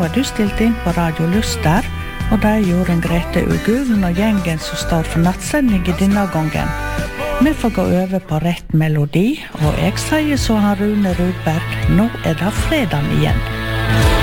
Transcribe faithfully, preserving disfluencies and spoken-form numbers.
var du stilt inn på Radio Luster, og det er Jorunn Grete Ugulen og gjengen som står for nattsending i denne gangen. Vi får gå over på rett melodi, og jeg sier så han Rune Rudberg, nå er det fredag igjen.